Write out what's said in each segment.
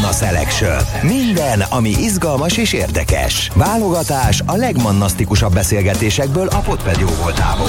Manna Selection. Minden, ami izgalmas és érdekes. Válogatás a legmannasztikusabb beszélgetésekből a Podped jóvoltából.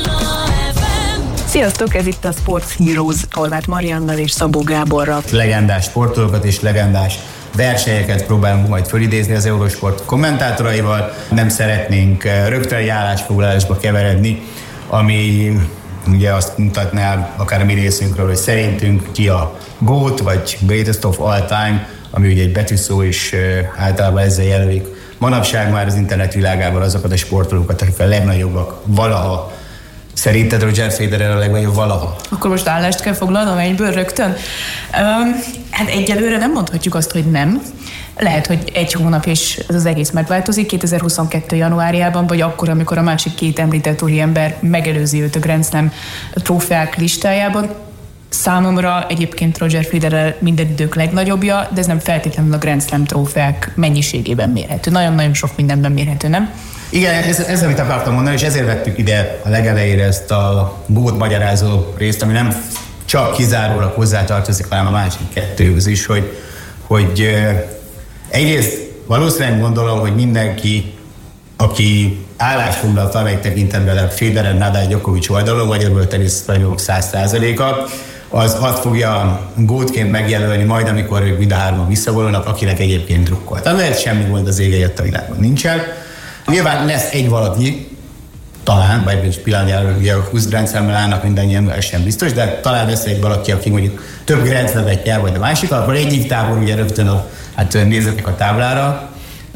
Sziasztok, ez itt a Sports Heroes, Horváth Mariannal és Szabó Gáborral. Legendás sportolókat és legendás versenyeket próbálunk majd fölidézni az Eurosport kommentátoraival. Nem szeretnénk rögtön állásfoglalásba keveredni, ami ugye azt mutatná akár a mi részünkről, hogy szerintünk ki a GOAT, vagy Greatest of All Time, ami ugye egy betűszó, és általában ezzel jelölik manapság már az internet világában azokat a sportolókat, akik a legnagyobbak valaha. Szerinted Roger Federer a legnagyobb valaha? Akkor most állást kell foglalnom egyből rögtön? Hát egyelőre nem mondhatjuk azt, hogy nem. Lehet, hogy egy hónap és ez az egész megváltozik 2022. januárjában, vagy akkor, amikor a másik két említett úriember megelőzi őt a Grand Slam trófeák listájában. Számomra egyébként Roger Federer minden idők legnagyobbja, de ez nem feltétlenül a Grand Slam trófeák mennyiségében mérhető. Nagyon-nagyon sok mindenben mérhető, nem? Igen, ez amit akartam mondani, és ezért vettük ide a legelejére ezt a GOAT magyarázó részt, ami nem csak kizárólag hozzátartozik, hanem a másik kettőhöz is, hogy egyrészt valószínűleg gondolom, hogy mindenki, aki állásfoglal valamelyik tekintetben Federer, Nadal, Djokovic oldalon, vagy ebből teniszrajongók 100%-a, az azt fogja GOAT-ként megjelölni majd, amikor ők mind a hárman visszavonulnak, akinek egyébként drukkolt. Tehát lehet semmi gond az ége jött a világon nincsen. Nyilván lesz egy valaki, talán, vagy pillanatjára ugye a 20 Grand Slam-mel állnak mindannyian, ez sem biztos, de talán lesz egy valaki, aki mondjuk több Grand Slam-et nyer, vagy a másik, akkor egyik tábor ugye rögtön nézzetek a táblára,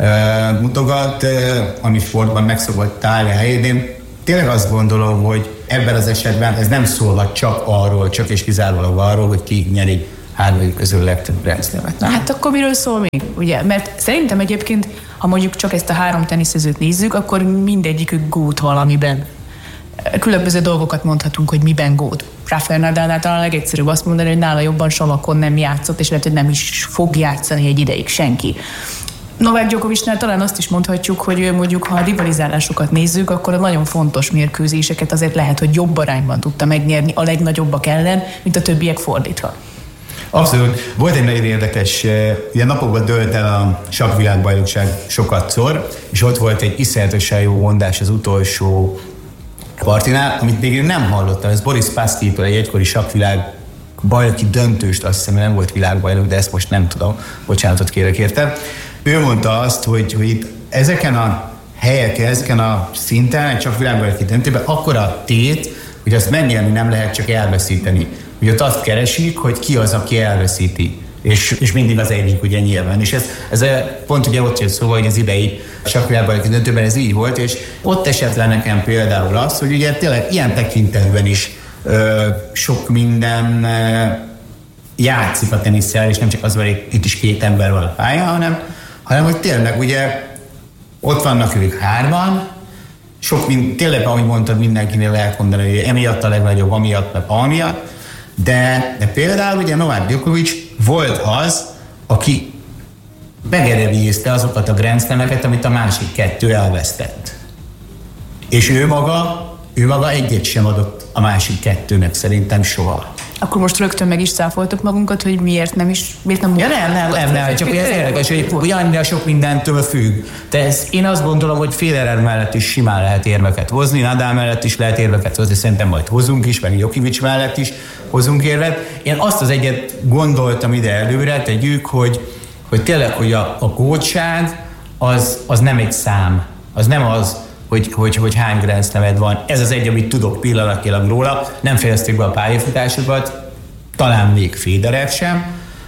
mutogat, ami sportban megszokott állni a helyét. Én tényleg azt gondolom, hogy ebben az esetben ez nem szólhat csak arról, csak és kizárólag arról, hogy ki nyeri hármadik közül legtöbb Grand Slam-et. Hát akkor miről szól még, ugye? Mert szerintem egyébként, ha mondjuk csak ezt a három teniszezőt nézzük, akkor mindegyikük GOAT valamiben. Különböző dolgokat mondhatunk, hogy miben GOAT. Rafael Nadalnál talán a legegyszerűbb azt mondani, hogy nála jobban salakon nem játszott, és lehet, hogy nem is fog játszani egy ideig senki. Novák Djokovicnál talán azt is mondhatjuk, hogy mondjuk, ha a rivalizálásokat nézzük, akkor a nagyon fontos mérkőzéseket azért lehet, hogy jobb arányban tudta megnyerni a legnagyobbak ellen, mint a többiek fordítva. Abszolút. Volt egy nagyon érdekes, ilyen napokban dőlt el a sakkvilágbajnokság sokatszor, és ott volt egy iszonyatosan jó mondás az utolsó partinál, amit még én nem hallottam. Ez Boris Spasskytól, egy egykori sakkvilág bajnoki döntőst, azt hiszem, nem volt világbajnok, de ezt most nem tudom, bocsánatot kérek érte. Ő mondta azt, hogy itt ezeken a helyeken, ezeken a szinten, csak világbajnoki döntőben akkora tét, hogy azt megnyerni nem lehet, csak elveszíteni. Ugye ott azt keresik, hogy ki az, aki elveszíti. És mindig az egyik, ugye nyilván. És ez pont ugye ott jött szóval, hogy az idei sakkvilágbajnoki döntőben ez így volt, és ott esett le nekem például az, hogy ugye tényleg ilyen tekintetben is sok minden játszik a tenisszel, és nem csak az, hogy itt is két ember van a pályán, hanem hogy tényleg ugye ott vannak ők hárman, tényleg, ahogy mondtad, mindenkinél lehet mondani, hogy emiatt a legnagyobb, amiatt, meg amiatt, de például ugye Novák Djokovic volt az, aki megeredélyezte azokat a Grand Slam-eket, amit a másik kettő elvesztett. És ő maga egyet sem adott a másik kettőnek szerintem soha. Akkor most rögtön meg is száfoltok magunkat, hogy miért nem Ja, nem, csak ez érdekes, hogy annyira sok mindentől függ. Én azt gondolom, hogy Federer mellett is simán lehet érveket hozni, Nadal mellett is lehet érveket hozni, szerintem majd hozunk is, meg Djokovic mellett is hozunk érvet. Én azt az egyet gondoltam ide előre, tegyük, hogy tényleg, hogy a gótság az nem egy szám, az nem az, hogy hány Grand Slamed van. Ez az egy, amit tudok pillanatilag róla. Nem fejezték be a pályafutásokat, talán még Federer sem,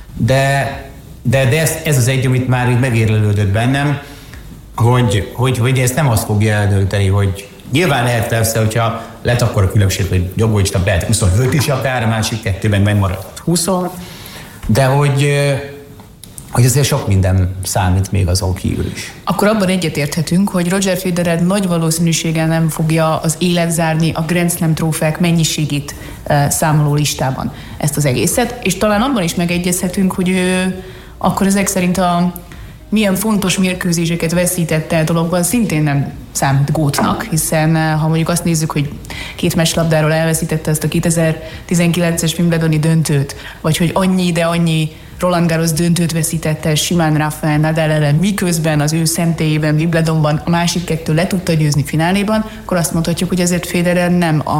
de ez az egy, amit már így megérlelődött bennem, hogy ezt nem azt fogja eldönteni, hogy nyilván lehet persze, hogyha lett akkor a különbség, hogy Djokovicnak lehet 25 is akár, a másik kettőben megmaradt 20, de hogy azért sok minden számít még azon kívül is. Akkor abban egyetérthetünk, hogy Roger Federer nagy valószínűséggel nem fogja az élet zárni a Grand Slam trófeák mennyiségét számoló listában ezt az egészet, és talán abban is megegyezhetünk, hogy ő akkor ezek szerint milyen fontos mérkőzéseket veszítette a dologban szintén nem számít gótnak, hiszen ha mondjuk azt nézzük, hogy 2 meccslabdáról elveszítette ezt a 2019-es Wimbledoni döntőt, vagy hogy annyi Roland Garros döntőt veszítette simán Rafael Nadal ellen, miközben az ő szentélyében, Wimbledonban a másik kettő le tudta győzni fináléban, akkor azt mondhatjuk, hogy ezért Federer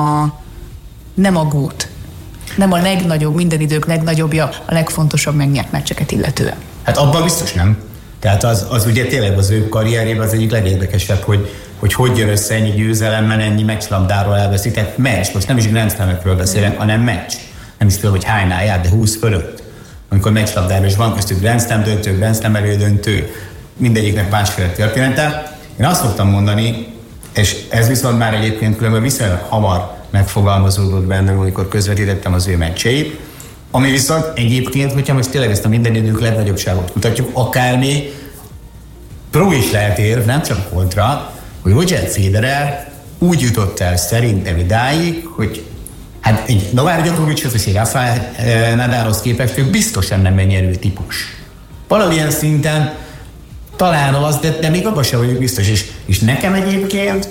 nem a GOAT. Nem a legnagyobb, minden idők legnagyobbja, a legfontosabb megnyert meccseket illetően. Hát abban biztos nem. Tehát az ugye tényleg az ő karrierjében az egyik legérdekesebb, hogy jön össze ennyi győzelemmel, ennyi meccslabdáról elveszített meccs. Most nem is Grand Slamekről beszélek, hanem meccs. Nem is tudom, hogy hánynál jár, de 20 fölött. Amikor meccslabdában is van köztük Grand Slam döntő, Grand Slam elődöntő, mindegyiknek másféle története. Én azt szoktam mondani, és ez viszont már egyébként különben viszonylag hamar megfogalmazódott bennem, amikor közvetítettem az ő meccseit, ami viszont egyébként, hogyha most tényleg ezt a minden idők legnagyobbságot kutatjuk, akármi pro is lehet érv, nem csak kontra, hogy Roger Federer úgy jutott el szerintem idáig, hogy hát egy Novák Djokovichoz és egy Rafael Nadalhoz képest ő biztosan nem nyerő típus. Valamilyen szinten talán az, de még abban sem vagyok biztos. És nekem egyébként,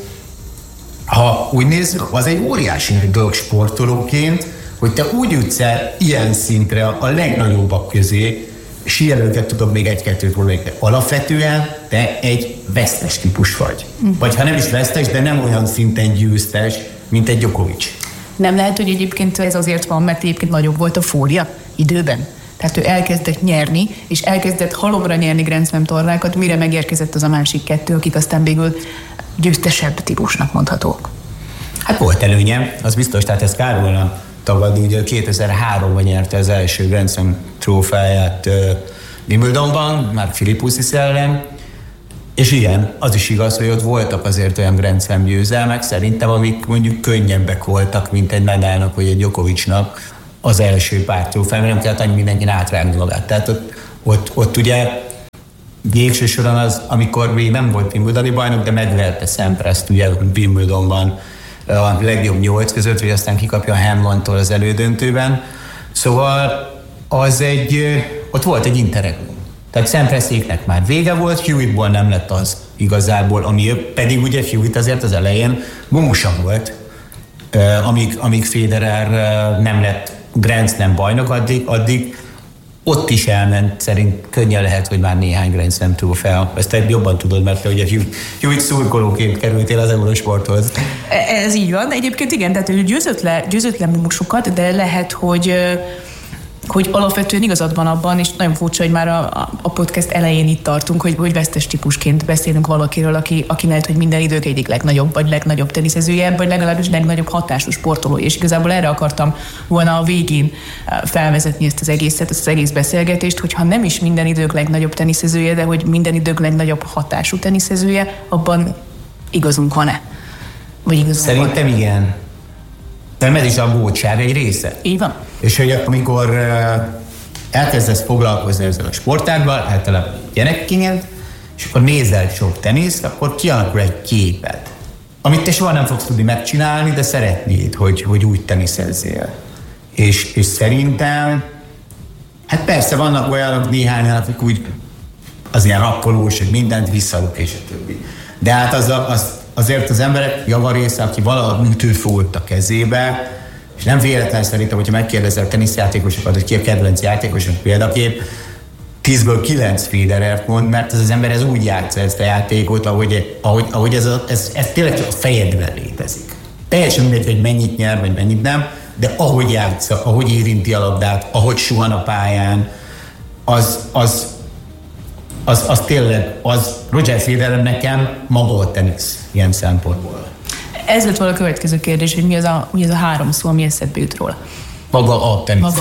ha úgy nézzük, az egy óriási dolog sportolóként, hogy te úgy jutsz el ilyen szintre a legnagyobbak közé, síelőket tudok még egy-kettőt mondani, de alapvetően te egy vesztes típus vagy. Vagy ha nem is vesztes, de nem olyan szinten győztes, mint egy Djokovic. Nem lehet, hogy egyébként ez azért van, mert egyébként nagyobb volt a fólia időben. Tehát ő elkezdett nyerni, és elkezdett halomra nyerni Grand Slam tornákat, mire megérkezett az a másik kettő, akik aztán végül győztesebb típusnak mondhatók. Hát volt előnye, az biztos, tehát ez kár volna tagadni, ugye 2003-ban nyerte az első Grand Slam trófeáját Wimbledonban, már Philippussis ellen, és igen, az is igaz, hogy ott voltak azért olyan Grand Slam győzelmek, szerintem, amik mondjuk könnyebbek voltak, mint egy Nadalnak vagy egy Djokovicnak az első pár trófeán, mert nem kellett annyi mindenkin átrágni magát. Tehát ott ugye végső soron az, amikor még nem volt Wimbledoni bajnok, de megverte Samprast ugye Wimbledonban a legjobb 8 között, hogy aztán kikapja Hamlintól az elődöntőben. Szóval ott volt egy interregnum. Tehát Samprasséknek már vége volt, Hewittból nem lett az igazából, ami pedig ugye Hewitt azért az elején gomosan volt, amíg Federer nem lett Grand Slam bajnok, addig ott is elment, szerint könnyen lehet, hogy már néhány Grand Slam trófea. Ezt te jobban tudod, mert te ugye Hewitt szurkolóként kerültél az Eurosporthoz. Ez így van. Egyébként igen, tehát ő győzött le sokat, de lehet, hogy alapvetően igazad van abban, és nagyon furcsa, hogy már a podcast elején itt tartunk, hogy vesztes típusként beszélünk valakiről, aki lehet, hogy minden idők egyik legnagyobb, vagy legnagyobb teniszezője, vagy legalábbis legnagyobb hatású sportoló. És igazából erre akartam volna a végén felvezetni ezt az egészet, ezt az egész beszélgetést, hogyha nem is minden idők legnagyobb teniszezője, de hogy minden idők legnagyobb hatású teniszezője, abban igazunk van-e? Vagy igazunk Szerintem van-e? igen. Nem ez is a gótság egy része. Így van. És hogy amikor elkezdesz foglalkozni ezzel a sportággal, általában gyerekként, és akkor nézel sok teniszt, akkor kialakul egy képed, amit te soha nem fogsz tudni megcsinálni, de szeretnéd, hogy úgy teniszezzél. És szerintem, hát persze vannak olyanok néhányan, akik úgy az ilyen rakkolós, hogy mindent visszaluk, és a többi. De hát azért az emberek javarésze, aki valahogy ütőfólt a kezébe, és nem véletlen szerintem, hogyha megkérdezel teniszjátékosokat, hogy ki a kedvenc játékosok példakép, 10-ből 9 Federert mond, mert az ember ez úgy játsza ezt a játékot, ahogy ez tényleg csak a fejedben létezik. Teljesen mindegy, hogy mennyit nyer, vagy mennyit nem, de ahogy játsza, ahogy érinti a labdát, ahogy suhan a pályán, az tényleg, az Roger Federer nekem maga a tenisz ilyen szempontból. Ez lett volna a következő kérdés, hogy mi az a három szó, ami eszedbe jut róla. Maga a tenisz.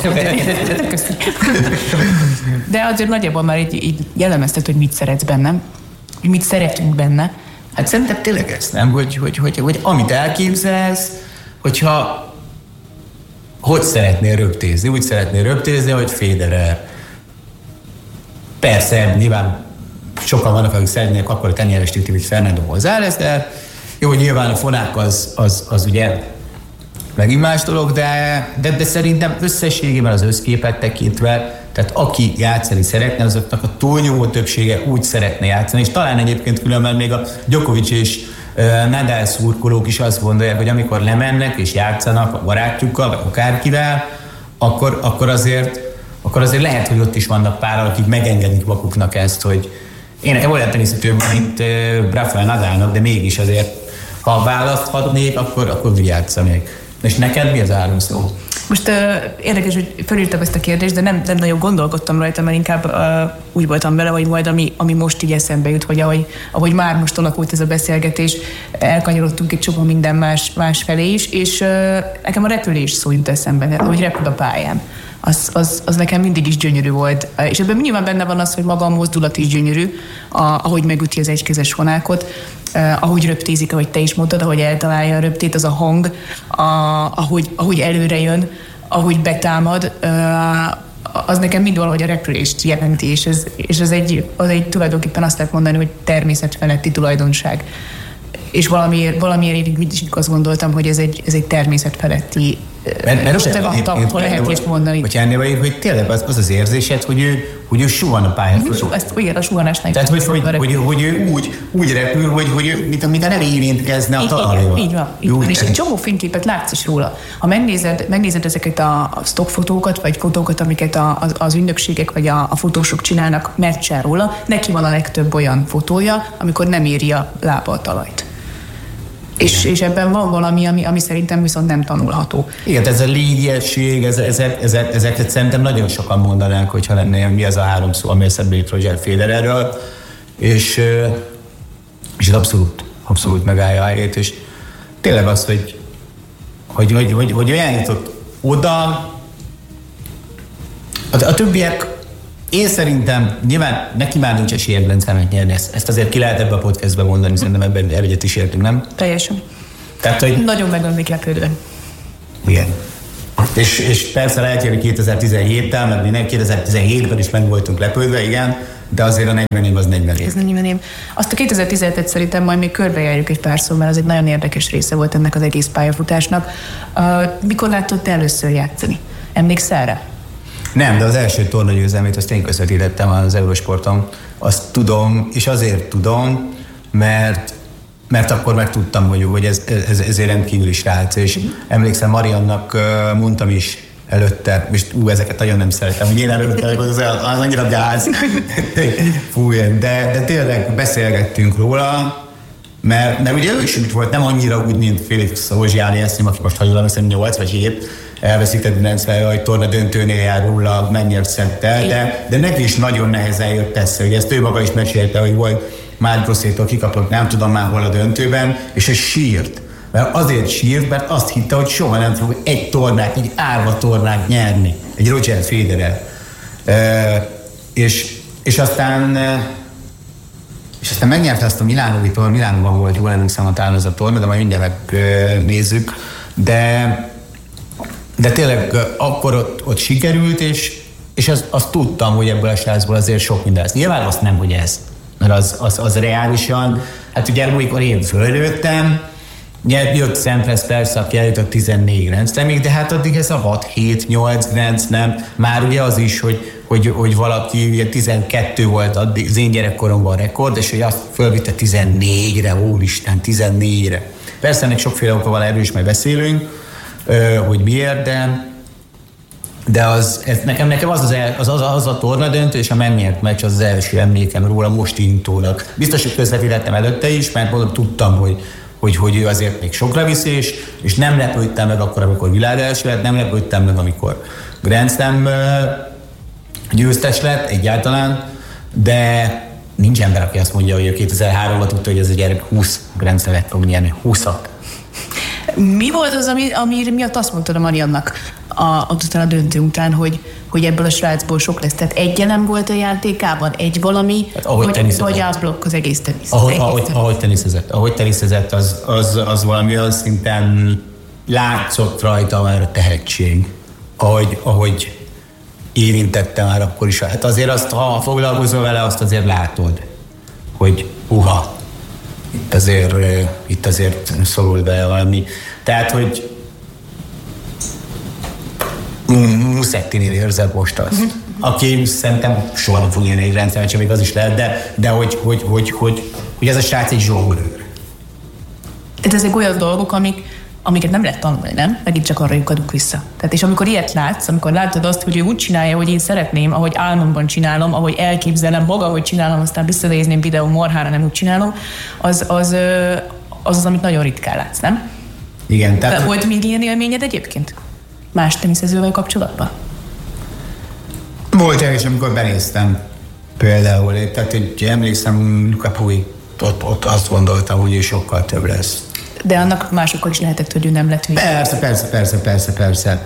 De azért nagyjából már így jellemeztet, hogy mit szeretsz bennem, hogy mit szeretünk benne. Hát szerintem tényleg ez, nem? Hogy amit elképzelsz, hogyha hogy szeretnél röptézni? Úgy szeretnél röptézni, hogy Federer. Persze, nyilván sokan vannak, akik szeretnék akkor a tenyeres tűti, mint Fernando González, de jó, nyilván a fonák az ugye megint más dolog, de szerintem összességében az összképet tekintve, tehát aki játszani szeretne, azoknak a túlnyomó többsége úgy szeretne játszani, és talán egyébként különben még a Djokovic és Nadal szurkolók is azt gondolják, hogy amikor lemennek és játszanak a barátjukkal, vagy akárkivel, akkor azért akkor azért lehet, hogy ott is vannak pár, akik megengedik maguknak ezt, hogy én nekem olyan teniszítőm, mint Rafael Nadalnak, de mégis azért, ha választhatnék, akkor vigyázzamnék. És neked mi az áramszó? Most érdekes, hogy felírtam ezt a kérdést, de nem nagyon gondolkodtam rajta, mert inkább úgy voltam vele, hogy majd ami most így eszembe jut, hogy ahogy már most alakult ez a beszélgetés, elkanyarodtunk egy csomó minden más felé is, és nekem a repülés szó jut eszembe, hogy repül a pályám. Az nekem mindig is gyönyörű volt. És ebben nyilván benne van az, hogy maga a mozdulat is gyönyörű, ahogy megüti az egykezes vonákot, ahogy röptézik, ahogy te is mondtad, ahogy eltalálja a röptét, az a hang, ahogy előre jön, ahogy betámad, az nekem mind valahogy a repülést jelenti, és az egy tulajdonképpen azt lehet mondani, hogy természetfeletti tulajdonság. És valamiért én mindig azt gondoltam, hogy ez egy természetfeletti ha lehet is mondani. Vagy ennél vagy, hogy tényleg az érzésed, hogy ő suhan a pályán. Igen, a suhanásnál. Tehát, hogy ő úgy repül, hogy ő, mint nem érintkezne a talajról. Így van. És egy csomó fényképet látsz is róla. Ha megnézed ezeket a stockfotókat, vagy fotókat, amiket az ügynökségek, vagy a fotósok csinálnak meccsen róla, neki van a legtöbb olyan fotója, amikor nem éri a lába a talajt. És ebben van valami, ami szerintem viszont nem tanulható. Igen, ez a légiesség, ezeket szerintem nagyon sokan mondanák, hogyha lenne mi az a 3 szó, ami eszembe jut Roger Federerről, és abszolút megállja a helyét, és tényleg az, hogy olyan jutott oda, a többiek, én szerintem, nyilván neki már nincs esélye Grand Slamet nyerni, ezt azért ki lehet ebbe a podcastben mondani, szerintem ebben egyet is értünk, nem? Teljesen. Tehát, hogy... Nagyon meg van még lepődően. Igen. És persze lehet jönni 2017-tel, mert mi nem 2017-ben is meg voltunk lepődve, igen, de azért a 40 év az 40 év. Ez 40 év. Azt a 2017-et szerintem majd még körbejárjuk egy párszor, mert az egy nagyon érdekes része volt ennek az egész pályafutásnak. Mikor láttad te először játszani? Emlékszel rá? Nem, de az első tornagyőzelmét azt én közvetítettem az Eurosporton. Azt tudom, és azért tudom, mert akkor meg tudtam, hogy ez egy rendkívüli srác, és emlékszem, Mariannak mondtam is előtte, és ezeket nagyon nem szeretem, hogy én előtte, az annyira gáz. De tényleg beszélgettünk róla, mert ugye ő is úgy volt, nem annyira úgy, mint Félix Auger-Aliassime, aki most hagyom, szerintem 8 vagy 7, elveszített 90, hogy torna döntőnél jár róla, megnyert szettel, de neki is nagyon nehezen jött persze, hogy ezt ő maga is mesélte, hogy volt Marc Brossétól kikapott, nem tudom már hol a döntőben, és ez sírt. Mert azért sírt, mert azt hitte, hogy soha nem fog egy árva tornát nyerni, egy Roger Federer. És aztán megnyerte azt a Milánóban volt, jól emlékszem, talán az a torna, de majd mindjárt megnézzük. De tényleg akkor ott sikerült, és azt tudtam, hogy ebből a srácból azért sok minden lesz. Nyilván azt nem, hogy ez, mert az reálisan, hát ugye amikor én fölnőttem, jött Sampras persze, aki eljutott 14 Grand Slamig, de hát addig ez a 6-7-8 Grand Slam, már ugye az is, hogy valaki ugye 12 volt addig, az én gyerekkoromban a rekord, és hogy azt fölvitte 14-re, úristen, 14-re. Persze ennek sokféle oka van, erről is majd beszélünk, hogy miért, de nekem az a tornadöntő és a megnyert meccs az első emlékem róla most intónak. Biztos, hogy közvetítettem előtte is, mert mondom, tudtam, hogy ő azért még sokra viszi, és nem lepődtem meg akkor, amikor világelső lett, nem lepődtem meg, amikor Grand Slam győztes lett egyáltalán, de nincs ember, aki azt mondja, hogy ő 2003-ban tudta, hogy ez a gyerek 20 Grand Slamet fog nyerni, 20-at. Mi volt az, ami miatt azt mondtad a Mariannak a döntő után, hogy ebből a srácból sok lesz? Tehát egy elem volt a játékában? Egy valami? Hát, vagy átblokk az egész tenisz? Ahogy teniszezett, az valami olyan szinten látszott rajta már a tehetség. Ahogy érintette már akkor is. Hát azért azt, ha foglalkozol vele, azt azért látod, hogy itt azért szorul be valami. Tehát, hogy Musettinél érzed most azt. Aki szerintem soha nem fog élni egy rendszert, még az is lehet, de hogy ez a srác egy zsonglőr. Tehát ezek olyan dolgok, amiket nem lehet tanulni, nem? Megint csak arra lyukadunk vissza. Tehát és amikor ilyet látsz, amikor látod azt, hogy ő úgy csinálja, hogy én szeretném, ahogy álmomban csinálom, ahogy elképzelem maga, hogy csinálom, aztán visszanézném videó marhára nem úgy csinálom, az, amit nagyon ritkán látsz, nem? Igen. Tehát... Volt még ilyen élményed egyébként? Más teniszezővel kapcsolatban? Volt el is, amikor benéztem például. Tehát, hogy emlékszem, Luca Pouille, ott azt gondoltam, hogy ő sokkal több lesz. De annak másokkal is lehetett, hogy ő nem lett végül. Persze.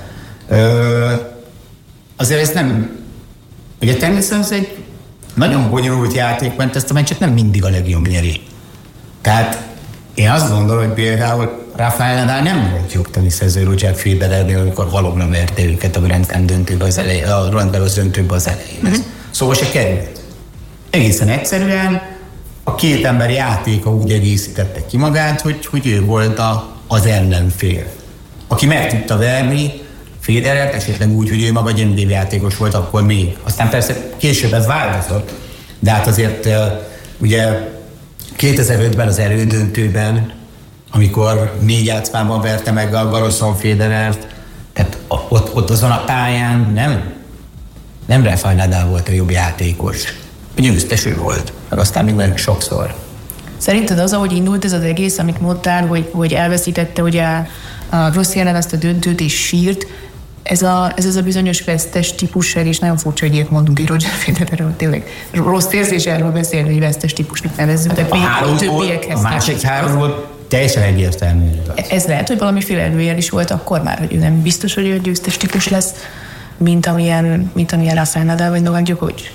Azért ez nem... Ugye természetesen ez egy nagyon bonyolult játék, mert ezt a meccset nem mindig a legjobb nyeri. Tehát én azt gondolom, hogy például Rafael Nadal nem volt jobb teniszező Roger Federernél, amikor valóban verte őket a Grand Slam döntőbe az elején, a Roland Garros döntőbe az elején. Szóval se került. Egészen egyszerűen a két ember játéka úgy egészítette ki magát, hogy ő volt az ellenfél. Aki meg tudta verni Federert, esetleg úgy, hogy ő maga gyengébb volt, akkor még. Aztán persze később ez változott, de hát azért ugye 2005-ben az elődöntőben, amikor 4 játszmában verte meg a Garroson Federert, tehát ott azon a pályán nem Rafael Nadal volt a jobb játékos. Győztes ő volt, meg aztán még nagyon sokszor. Szerinted az, ahogy indult ez az egész, amit mondtál, hogy elveszítette ugye a Rossi ellen azt a döntőt és sírt, ez a bizonyos vesztes típusság, és nagyon furcsa, hogy ilyet mondunk így Roger Federerről, tényleg rossz érzés erről beszélni, hogy vesztes típusnak nevezzük, de a többiekhez. A másik háromból teljesen egyértelmű. Ez lehet, hogy valamiféle előjel is volt akkor már, hogy ő nem biztos, hogy ő győztes típus lesz, mint amilyen Rafael Nadal vagy Novak Djokovic.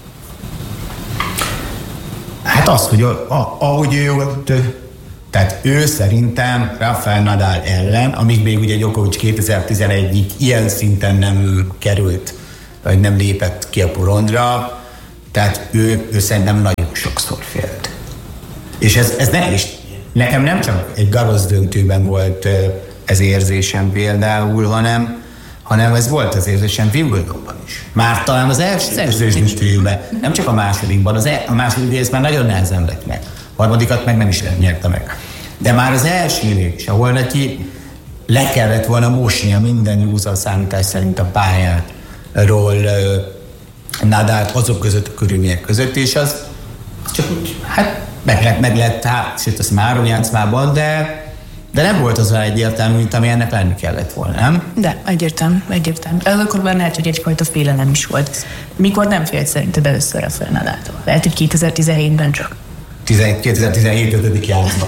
Hát az, hogy ahogy ő ott, tehát ő szerintem Rafael Nadal ellen, amíg még ugye Djokovic 2011-ig ilyen szinten nem került, vagy nem lépett ki a porondra, tehát ő szerintem nagyon sokszor félt. És ez ne is, nekem nem csak egy Garros döntőben volt ez érzésem például, hanem ez volt az érzésem Wimbledonban is. Már talán az első döntőben, nem csak a másodikban, a második részben nagyon nehezen lett meg. A harmadikat meg nem is nyerte meg. De már az első is, ahol neki le kellett volna mosnia minden józan számítás szerint a pályáról Nadalt azok között a körülmények között, és az csak úgy, hát meg lett, sőt, azt már 3 játszmában, de nem volt az egyértelmű, mint ami ennek lenni kellett volna, nem? De, egyértelmű. Ez akkor már lehet, hogy egyfajta félelem is volt. Mikor nem félt szerinted először a Rafael Nadaltól? Lehet, hogy 2017-ben csak. 2017 5. játszma.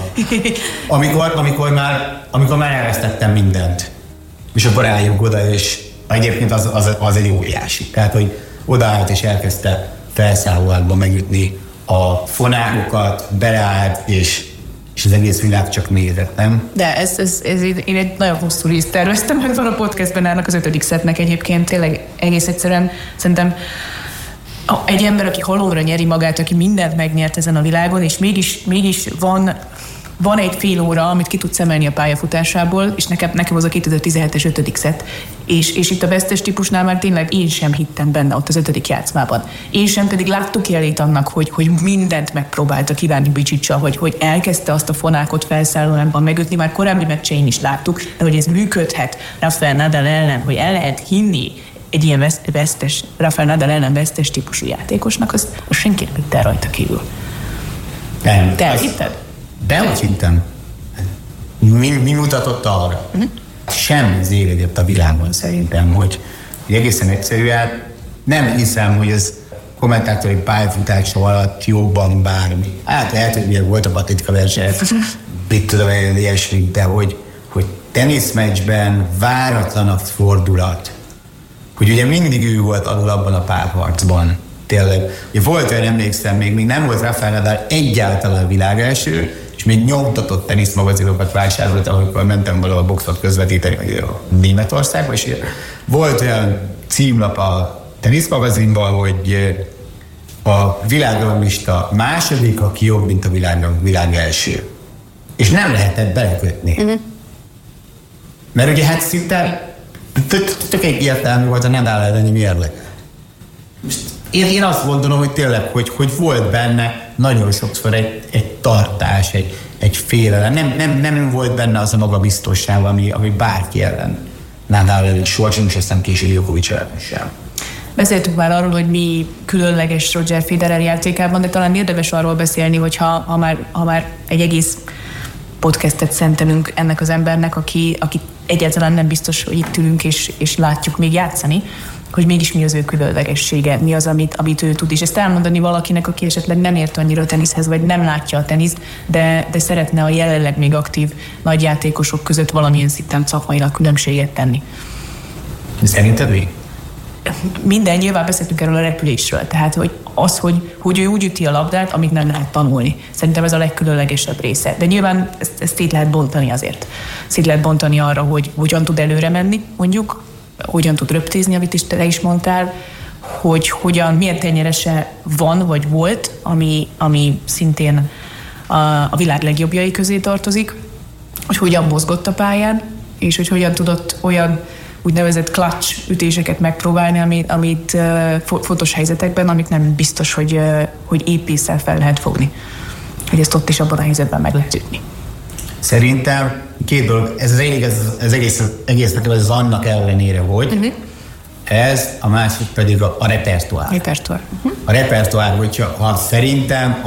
Amikor már elvesztettem mindent. És akkor eljövök oda, és egyébként az egy óriási. Tehát, hogy odaállt és elkezdte felszállóákban megütni a fonágokat, beleállt, és az egész világ csak nézett, nem? De én egy nagyon hosszú részt terveztem, meg van a podcastben állnak az 5. szettnek egyébként, tényleg egész egyszerűen szerintem egy ember, aki halomra nyeri magát, aki mindent megnyert ezen a világon, és mégis van egy fél óra, amit ki tudsz emelni a pályafutásából, és nekem az a 2017-es 5. szett. És itt a vesztes típusnál már tényleg én sem hittem benne ott az 5. játszmában. Én sem pedig láttuk jelét annak, hogy mindent megpróbálta kívánni Bicsicsa, hogy elkezdte azt a fonákot felszállólámban megütni, már korábbi meccsein is láttuk, de hogy ez működhet Rafael Nadal ellen, hogy el lehet hinni egy ilyen vesztes, Rafael Nadal ellen vesztes típusú játékosnak, az senki nem hitte rajta kívül. Nem. Te elhitted? De hogy hittem. Mi mutatott arra? Semmi zélegyett a világon szerintem, hogy egészen egyszerűen nem hiszem, hogy ez kommentátori pályafutása alatt jobban bármi. Hát lehet, hogy milyen volt a patetika versenyt, mit tudom én, ilyesmi, de hogy teniszmeccsben váratlan a fordulat, hogy ugye mindig ő volt alul abban a párharcban. Tényleg. Ugye volt olyan, emlékszem, még nem volt Rafael Nadal egyáltalán világelső, és még nyomtatott teniszmagazinokat vásároltam, amikor mentem valahol boxot közvetíteni Németországba, és volt olyan címlap a teniszmagazinban, hogy a világranglista második, aki jobb, mint a világ első. És nem lehetett belekötni. Mert ugye hát szinte tök egyértelmű volt a Nadal elleni mérleg. Én azt gondolom, hogy tényleg, hogy volt benne nagyon sokszor egy tartás, egy félelem. Nem volt benne az a magabiztosság, ami bárki ellen. Nadal előtt soha sincs, aztán később Djokovic ellen sem. Beszéltünk már arról, hogy mi különleges Roger Federer játékában, de talán érdemes arról beszélni, hogy ha már egy egész podcastet szentelünk ennek az embernek, aki egyáltalán nem biztos, hogy itt ülünk és látjuk még játszani, hogy mégis mi az ő különlegessége, mi az, amit ő tud. És ezt elmondani valakinek, aki esetleg nem ért annyira a teniszhez, vagy nem látja a teniszt, de szeretne a jelenleg még aktív nagy játékosok között valamilyen szinten szakmailag különbséget tenni. Szerinted mi? Minden, nyilván beszéltünk erről a repülésről. Tehát, hogy ő úgy üti a labdát, amit nem lehet tanulni. Szerintem ez a legkülönlegesebb része. De nyilván ezt szét lehet bontani azért. Szét lehet bontani arra, hogy hogyan tud előre menni, mondjuk, hogyan tud röptézni, amit te is mondtál, hogy milyen tenyerese van, vagy volt, ami szintén a világ legjobbjai közé tartozik, hogy hogyan mozgott a pályán, és hogy hogyan tudott olyan úgynevezett clutch ütéseket megpróbálni, amit fontos helyzetekben, amik nem biztos, hogy épésszel fel lehet fogni. Hogy ezt ott is abban a helyzetben meg lehet ütni. Szerintem két dolog, ez az egésznek az annak ellenére volt. Ez, a másik pedig a repertoár. A repertoár, hogyha szerintem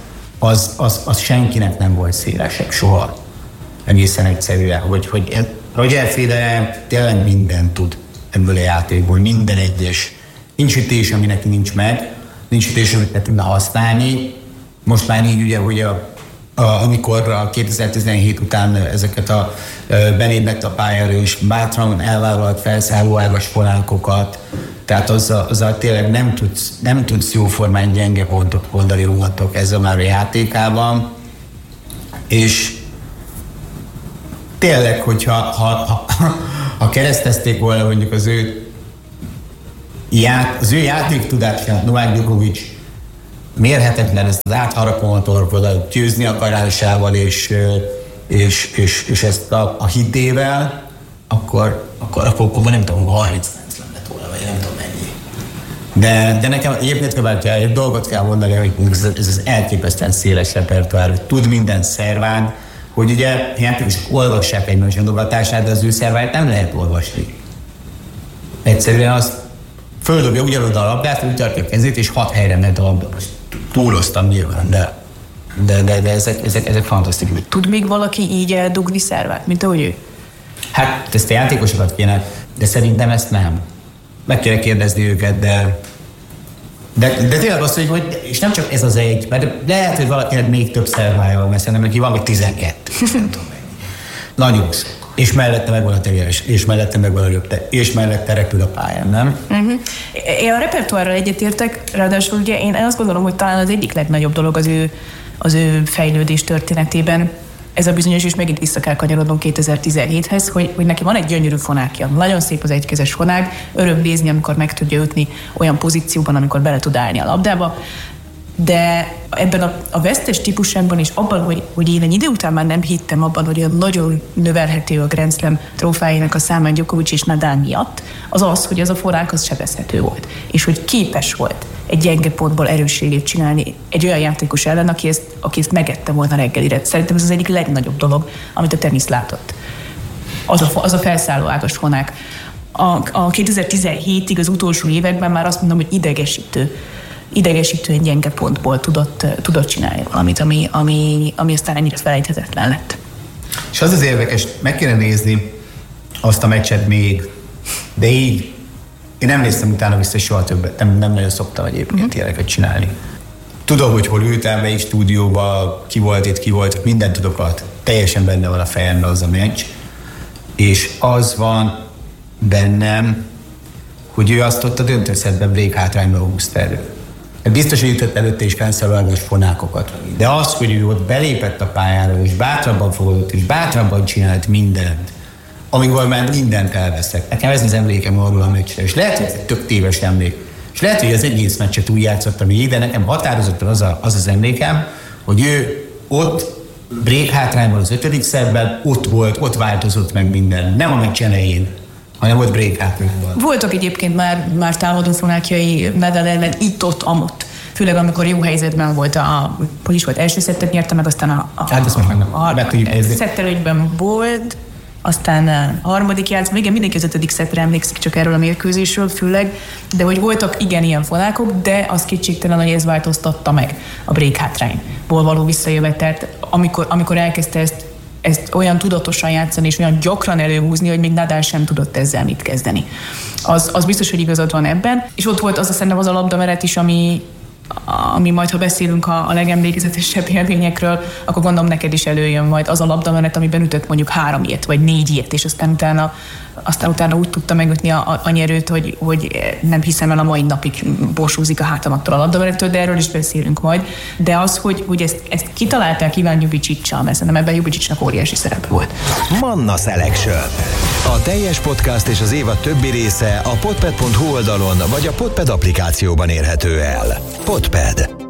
az senkinek nem volt szélesebb soha. Egészen egyszerűen, hogy Roger Federer tényleg mindent tud ebből a játékból, minden egyes. Nincs ütés, ami neki nincs meg, nincs ütés, amit ne tudna használni. Most már így ugye, hogy amikor a 2017 után ezeket a belépett a pályára is bátran elvállalt felszálló ágas fonákokat, tehát azzal tényleg nem tudsz jóformán gyenge pontot oldali rúgatok ezzel már a játékában, és tényleg, hogyha ha keresztezték volna mondjuk az ő játéktudását, Novák Djokovic mérhetetlen, ezt az átharakomotorból győzni akarásával és ezt a hitével, akkor nem tudom, 30 lett volna, vagy nem tudom mennyi. De nekem egyébként egy dolgot kell mondani, hogy ez az elképesztően széles repertoár, hogy tud minden szerván, hogy ugye játékosok olvassák egymás adogatását, de az ő szerváját nem lehet olvasni. Egyszerűen azt földobja ugyanoda a labdát, úgy tartja a kezét, és 6 helyre ment a labda. Most túloztam nyilván, de ezek fantasztikus. Tud még valaki így eldugni szervát, mint ahogy ő? Hát ezt a játékosokat kéne, de szerintem ezt nem. Meg kéne kérdezni őket, de tényleg azt, hogy és nem csak ez az egy, mert lehet, hogy valakinek még több szervája van, mert szerintem neki van, hogy 12. Nem tudom mennyi. Nagyon sok. És mellette meg van a teljes, és mellette meg van a röpte, és mellette repül a pályán, nem? Én a repertoárral egyetértek, ráadásul ugye én azt gondolom, hogy talán az egyik legnagyobb dolog az ő fejlődés történetében, ez a bizonyos, és megint vissza kell kanyarodnunk 2017-hez, hogy neki van egy gyönyörű fonákja. Nagyon szép az egykezes fonág, öröm nézni, amikor meg tudja ütni olyan pozícióban, amikor bele tud állni a labdába. De ebben a vesztes típusában is abban, hogy én egy idő után már nem hittem abban, hogy nagyon növelhető a Grand Slam trófáinak a számán Djokovic és Nadal miatt, az, hogy az a forrák az sebezhető volt. És hogy képes volt egy gyenge pontból erősségét csinálni egy olyan játékos ellen, aki ezt megette volna reggelire. Szerintem ez az egyik legnagyobb dolog, amit a tenisz látott. Az a felszálló ágas fonák. A 2017-ig, az utolsó években már azt mondom, hogy idegesítően gyenge pontból tudott csinálni valamit, ami aztán ennyire felejthetetlen lett. És az érdekes, meg kéne nézni azt a meccset még, de így én nem néztem utána vissza soha többet, nem nagyon szoktam egyébként ilyeneket csinálni. Tudom, hogy hol ültem, melyik stúdióban, ki volt itt, ki volt, mindent tudok, teljesen benne van a fejemben az a meccs, és az van bennem, hogy ő azt ott a döntőszetben break hátrányba húzta elő. Biztos, hogy ütött előtte is felszerelős fonákokat. De az, hogy ő ott belépett a pályára, és bátrabban fogadott, és bátrabban csinált mindent, amikor már mindent elveszek. Nekem ez az emlékem arról a meccsre. És lehet, hogy ez egy tök téves emlék. És lehet, hogy az egész meccset úgy játszottam így, de nekem határozottan az emlékem, hogy ő ott break hátrányban az 5. szerben, ott volt, ott változott meg minden. Nem a meccs elején, hanem volt break hátrányban. Voltak egyébként már támadó fonákjai Nadal ellen itt-ott, amott. Főleg amikor jó helyzetben volt hogy is volt, első szettet nyerte meg, aztán hát ezt meg szettelőgyben volt, aztán a harmadik játszma, igen, mindenki az 5. szettre emlékszik csak erről a mérkőzésről főleg, de hogy voltak igen ilyen fonákok, de az kétségtelen, hogy ez változtatta meg a break hátrányból való visszajövetelt, amikor elkezdte ezt olyan tudatosan játszani, és olyan gyakran előhúzni, hogy még Nadal sem tudott ezzel mit kezdeni. Az biztos, hogy igazad van ebben. És ott volt szerintem az a labdameret is, ami majd, ha beszélünk a legemlékezetesebb élményekről, akkor gondolom neked is előjön majd az a labdameret, amiben ütött mondjuk 3 ilyet, vagy 4 ilyet, és aztán utána úgy tudta megütni a nyerőt, hogy nem hiszem el, a mai napig borsózik a hátam attól a labdamerettől, de erről is beszélünk majd. De az, hogy ezt kitalálták Iván Ljubicic-sal, mert szerintem ebben Ljubicicnak óriási szerepe volt. Manna Selection. A teljes podcast és az évad többi része a podped.hu oldalon vagy a Podped applikációban érhető el. Podped.